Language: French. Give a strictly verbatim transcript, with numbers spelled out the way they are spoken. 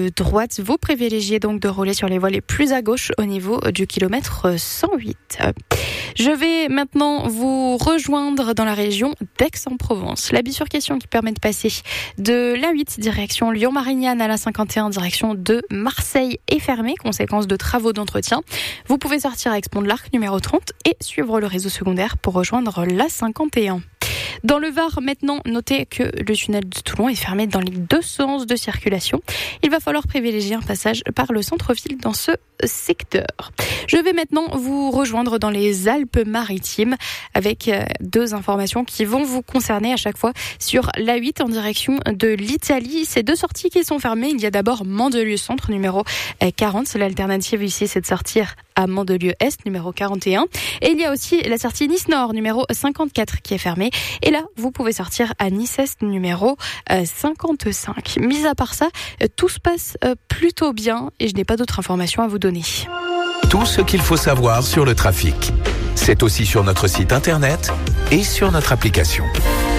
de droite. Vous privilégiez donc de rouler sur les voies les plus à gauche au niveau du kilomètre cent huit. Je vais maintenant vous rejoindre dans la région d'Aix-en-Provence. La bifurcation qui permet de passer de l'A huit direction Lyon-Marignane à la cinquante et un direction de Marseille est fermée, conséquence de travaux d'entretien. Vous pouvez sortir à Aix-Pont de l'Arc numéro trente et suivre le réseau secondaire pour rejoindre la cinquante et un. Dans le Var, maintenant, notez que le tunnel de Toulon est fermé dans les deux sens de circulation. Il va falloir privilégier un passage par le centre-ville dans ce secteur. Je vais maintenant vous rejoindre dans les Alpes-Maritimes avec deux informations qui vont vous concerner à chaque fois sur l'A huit en direction de l'Italie. Ces deux sorties qui sont fermées, il y a d'abord Mandelieu Centre numéro quarante. L'alternative ici, c'est de sortir à Mandelieu Est numéro quarante et un. Et il y a aussi la sortie Nice Nord numéro cinquante-quatre qui est fermée. Et là, vous pouvez sortir à Nice Est numéro cinquante-cinq. Mis à part ça, tout se passe plutôt bien et je n'ai pas d'autres informations à vous donner. Tout ce qu'il faut savoir sur le trafic, c'est aussi sur notre site internet et sur notre application.